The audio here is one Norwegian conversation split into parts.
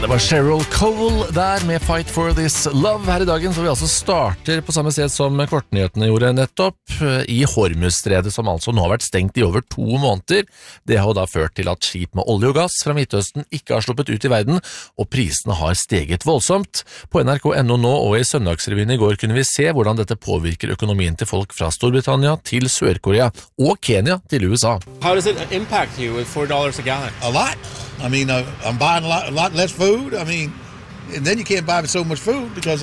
Det var Cheryl Cole der med Fight for This Love her I dagen, så vi altså starter på samme sted som Kvartnyhetene gjorde nettopp, I Hormuzstredet, som altså nå har vært stengt I over 2 måneder. Det har jo da ført til at skip med olje og gass fra Midtøsten ikke har sluppet ut I verden, og prisene har steget voldsomt. På NRK.no nå og I Søndagsrevyen I går kunne vi se hvordan dette påvirker økonomien til folk fra Storbritannia til Sør-Korea og Kenya til USA. How does it impact you with $4 a gallon? A lot. I mean, I'm buying a lot less food. I mean, and then you can't buy so much food because,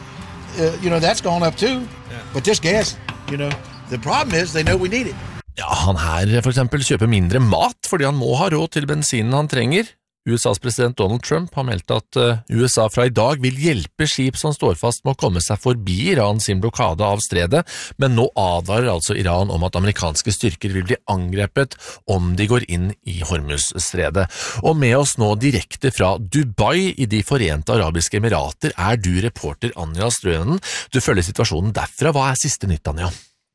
that's gone up too. Yeah. But this gas, the problem is they know we need it. Ja, han her for eksempel kjøper mindre mat fordi han må ha råd til bensinen han trenger. USAs president Donald Trump har meldt at USA fra I dag vil hjelpe skip som står fast med å komme seg forbi Iran sin blokade av stredet, men nå advarer altså Iran om at amerikanske styrker vil bli angrepet om de går inn I Hormuzstredet. Og med oss nå direkte fra Dubai I de Forente Arabiske Emirater du reporter Anja Strønen. Du følger situasjonen derfra. Hva siste nytt, Anja?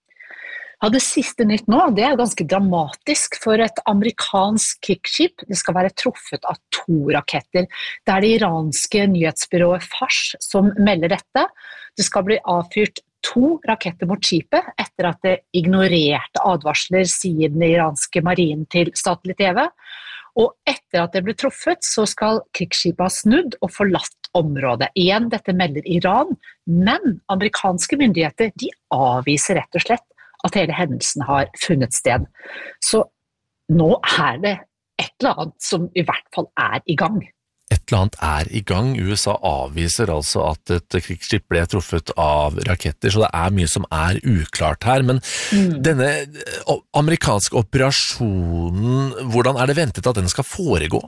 Ja, det siste nytt nå, det ganske dramatisk for et amerikansk krigsskip. Det skal være truffet av 2 raketter. Det det iranske nyhetsbyrået Fars som melder dette. Det skal bli avfyrt 2 raketter mot skipet etter at det ignorerte advarsler, sier den iranske marinen til statlig TV. Og etter at det ble truffet, så skal krigsskipet ha snudd og forlatt området. Igjen, dette melder Iran, men amerikanske myndigheter, de avviser rett og slett at hele hendelsen har funnet sted. Så nå det et eller annet som I hvert fall I gang. Et eller annet I gang. USA avviser altså at et krigsskip ble truffet av raketter, så det mye som uklart her. Men denne amerikanske operasjonen, hvordan det ventet at den skal foregå?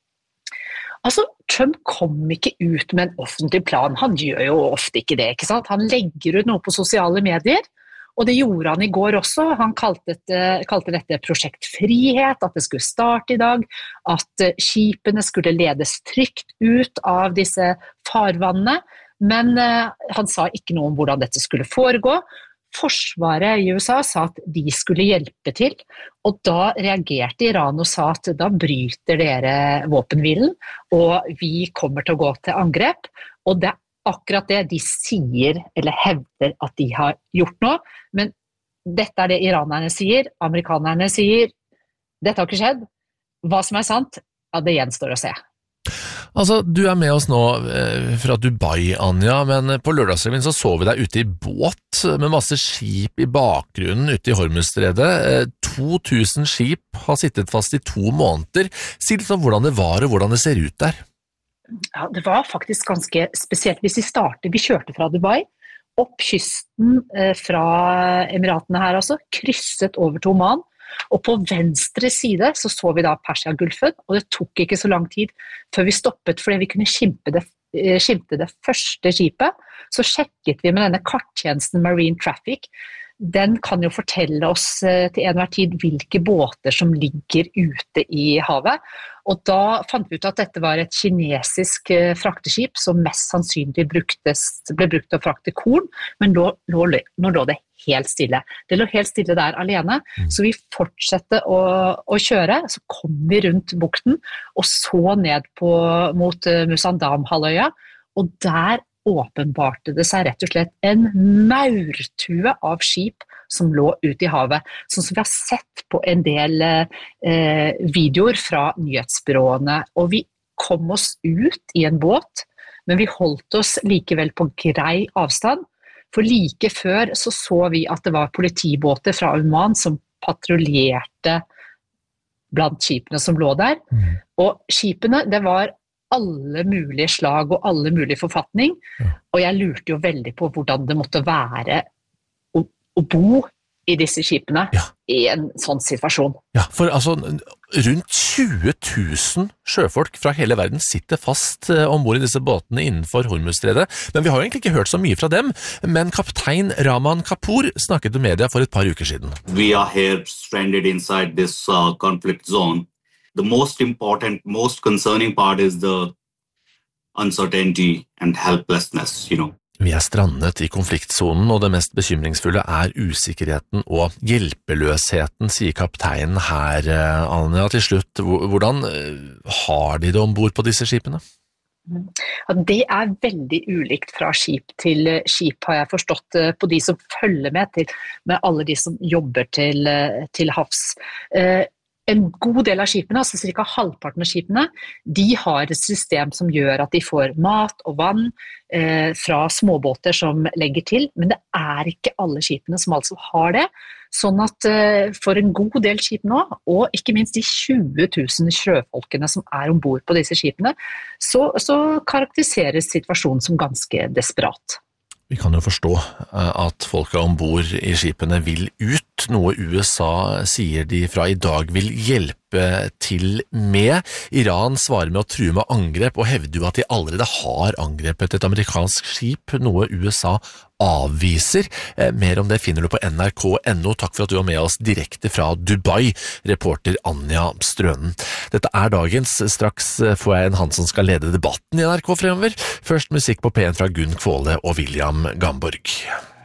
Altså, Trump kom ikke ut med en offentlig plan. Han gjør jo ofte ikke det, ikke sant? Han legger ut noe på sosiale medier, og det gjorde han I går også. Han kalte dette prosjekt frihet, at det skulle starte I dag, at skipene skulle ledes trygt ut av disse farvannene, men han sa ikke noe om hvordan dette skulle foregå. Forsvaret I USA sa at de skulle hjelpe til, og da reagerte Iran og sa at da bryter dere våpenhvilen, og vi kommer til å gå til angrep, og det akkurat det de sier eller hevder at de har gjort nå, men dette det iranerne sier, amerikanerne sier, dette har ikke skjedd. Hva som sant, ja, det gjenstår å se. Altså, du med oss nå fra Dubai, Anja, men på lørdagsrevyen så vi deg ute I båt med masse skip I bakgrunnen ute I Hormuzstredet. 2000 skip har sittet fast I 2 måneder. Si litt om hvordan det var og hvordan det ser ut der. Ja, det var faktisk ganske spesielt. Hvis vi kjørte fra Dubai, opp kysten fra Emiratene her altså, krysset over til Oman, og på venstre side så vi da Persia-gulfen, og det tok ikke så lang tid før vi stoppet, fordi vi kunne skimte det første skipet. Så sjekket vi med denne karttjenesten Marine Traffic. Den kan jo fortelle oss til enhver tid hvilke båter som ligger ute I havet, og da fant vi ut at dette var et kinesisk frakteskip som mest sannsynlig ble brukt til å frakte korn, men nå lå det helt stille. Det lå helt stille der alene, så vi fortsatte å kjøre, så kom vi rundt bukten, og så ned mot Musandam-halvøya, og der åpenbarte det seg rett og slett en maurtue av skip som lå ute I havet, sånn som vi har sett på en del videoer fra nyhetsbyråene, og vi kom oss ut I en båt, men vi holdt oss likevel på grei avstand, for like før så vi at det var politibåter fra Oman som patruljerte blant skipene som lå der, og skipene, det var alle mulige slag og alle mulige forfatning, og jeg lurte jo veldig på hvordan det måtte være å bo I disse skipene I en sånn situasjon. Ja, for altså rundt 20 000 sjøfolk fra hele verden sitter fast ombord I disse båtene innenfor Hormuzstredet, men vi har jo egentlig ikke hørt så mye fra dem, men kaptein Rahman Kapoor snakket med media for et par uker siden. We are here stranded inside this conflict zone. The most important, most concerning part is the uncertainty and helplessness, Vi strandet I konfliktzonen, og det mest bekymringsfulle usikkerheten og hjelpeløsheten, sier kapteinen her, Anja. Til slutt, hvordan har de det ombord på disse skipene? Ja, det veldig ulikt fra skip til skip, har jeg forstått på de som følger med alle de som jobber til havs. En god del av skipene, altså cirka halvparten av skipene, de har et system som gjør at de får mat og vann fra småbåter som legger til, men det ikke alle skipene som altså har det. Sånn at for en god del skip nå, og ikke minst de 20 000 sjøfolkene som ombord på disse skipene, så karakteriseres situasjonen som ganske desperat. Vi kan jo forstå at folka ombord i skipene vil ut, noe USA sier de fra i dag vil hjelpe til med. Iran svarer med å true med angrep og hevder jo at de allerede har angrepet et amerikansk skip, noe USA avviser. Mer om det finner du på nrk.no. Takk for at du var med oss direkte fra Dubai, reporter Anja Strønen. Dette dagens. Straks får jeg en han som skal lede debatten i NRK fremover. Først musikk på P1 fra Gunn Kvåle og William Gamborg.